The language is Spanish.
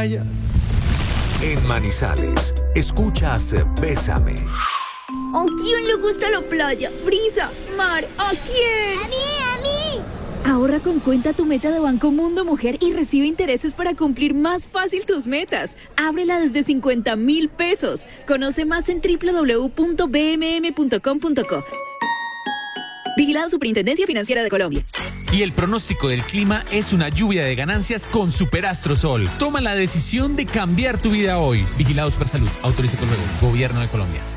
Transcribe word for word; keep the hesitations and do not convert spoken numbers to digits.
playa. En Manizales, escuchas Bésame. ¿A quién le gusta la playa? Brisa, mar, ¿a quién? ¡A mí, a mí! Ahorra con Cuenta Tu Meta de Banco Mundo Mujer y recibe intereses para cumplir más fácil tus metas. Ábrela desde cincuenta mil pesos. Conoce más en doble u doble u doble u punto b m m punto com punto co. Vigilada Superintendencia Financiera de Colombia. Y el pronóstico del clima es una lluvia de ganancias con Superastrosol. Toma la decisión de cambiar tu vida hoy. Vigilado Supersalud. Autoriza con Gobierno de Colombia.